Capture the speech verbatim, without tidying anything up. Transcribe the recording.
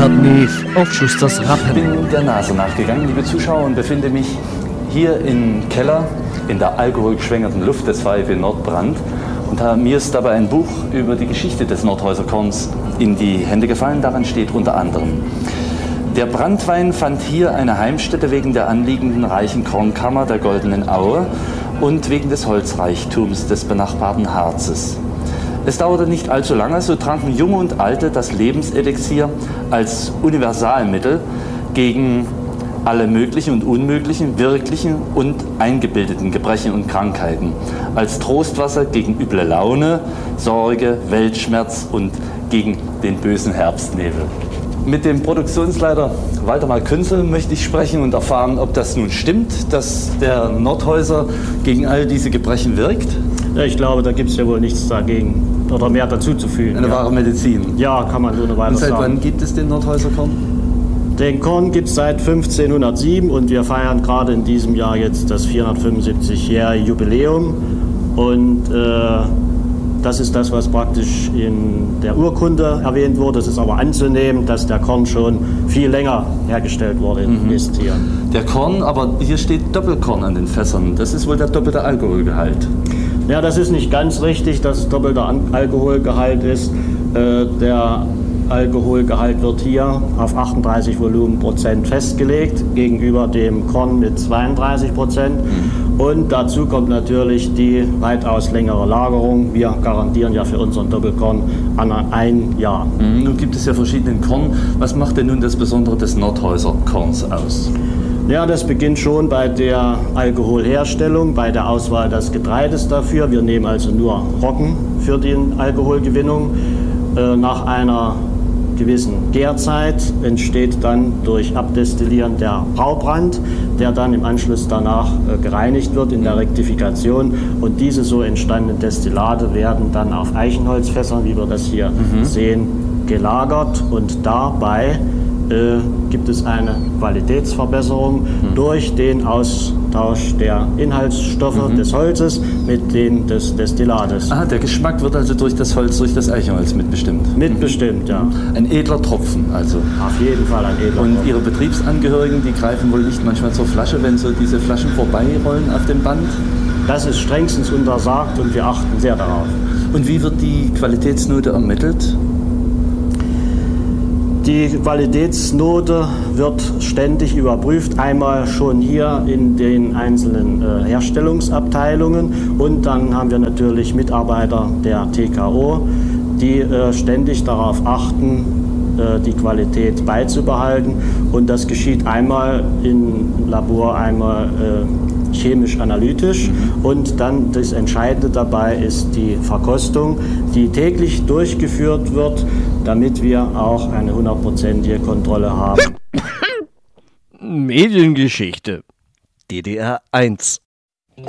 Gerhard Neef auf Schusters Rappen. Ich bin der Nase nachgegangen, liebe Zuschauer, und befinde mich hier im Keller in der alkoholgeschwängerten Luft des VfW Nordbrand. Und mir ist dabei ein Buch über die Geschichte des Nordhäuser Korns in die Hände gefallen. Darin steht unter anderem: Der Branntwein fand hier eine Heimstätte wegen der anliegenden reichen Kornkammer der Goldenen Aue und wegen des Holzreichtums des benachbarten Harzes. Es dauerte nicht allzu lange, so tranken Junge und Alte das Lebenselixier als Universalmittel gegen alle möglichen und unmöglichen, wirklichen und eingebildeten Gebrechen und Krankheiten, als Trostwasser gegen üble Laune, Sorge, Weltschmerz und gegen den bösen Herbstnebel. Mit dem Produktionsleiter Waldemar Künzel möchte ich sprechen und erfahren, ob das nun stimmt, dass der Nordhäuser gegen all diese Gebrechen wirkt. Ja, ich glaube, da gibt es ja wohl nichts dagegen oder mehr dazu zu fügen. Eine ja. wahre Medizin. Ja, kann man so eine weiter Und seit sagen. wann gibt es den Nordhäuser Korn? Den Korn gibt es seit fünfzehnhundertsieben und wir feiern gerade in diesem Jahr jetzt das vierhundertfünfundsiebzig-jährige Jubiläum. Und äh, das ist das, was praktisch in der Urkunde erwähnt wurde. Es ist aber anzunehmen, dass der Korn schon viel länger hergestellt worden mhm. ist hier. Der Korn, aber hier steht Doppelkorn an den Fässern. Das ist wohl der doppelte Alkoholgehalt. Ja, das ist nicht ganz richtig, dass es doppelter Alkoholgehalt ist. Äh, der Alkoholgehalt wird hier auf achtunddreißig Volumenprozent festgelegt, gegenüber dem Korn mit zweiunddreißig Prozent. Mhm. Und dazu kommt natürlich die weitaus längere Lagerung. Wir garantieren ja für unseren Doppelkorn an ein Jahr. Mhm. Nun gibt es ja verschiedene Korn. Was macht denn nun das Besondere des Nordhäuser Korns aus? Ja, das beginnt schon bei der Alkoholherstellung, bei der Auswahl des Getreides dafür. Wir nehmen also nur Roggen für die Alkoholgewinnung. Äh, nach einer gewissen Gärzeit entsteht dann durch Abdestillieren der Braubrand, der dann im Anschluss danach äh, gereinigt wird in der Rektifikation. Und diese so entstandenen Destillate werden dann auf Eichenholzfässern, wie wir das hier mhm. sehen, gelagert. Und dabei äh, gibt es eine Qualitätsverbesserung mhm. durch den Austausch der Inhaltsstoffe mhm. des Holzes mit denen des Destillates. Ah, der Geschmack wird also durch das Holz, durch das Eichenholz mitbestimmt? Mitbestimmt, ja. Ein edler Tropfen also? Auf jeden Fall ein edler Und Tropfen. Ihre Betriebsangehörigen, die greifen wohl nicht manchmal zur Flasche, wenn so diese Flaschen vorbeirollen auf dem Band? Das ist strengstens untersagt und wir achten sehr darauf. Und wie wird die Qualitätsnote ermittelt? Die Qualitätsnote wird ständig überprüft, einmal schon hier in den einzelnen äh, Herstellungsabteilungen, und dann haben wir natürlich Mitarbeiter der T K O, die äh, ständig darauf achten, äh, die Qualität beizubehalten, und das geschieht einmal im Labor, einmal äh, chemisch-analytisch, mhm. und dann das Entscheidende dabei ist die Verkostung, die täglich durchgeführt wird, damit wir auch eine hundertprozentige Kontrolle haben. Mediengeschichte D D R eins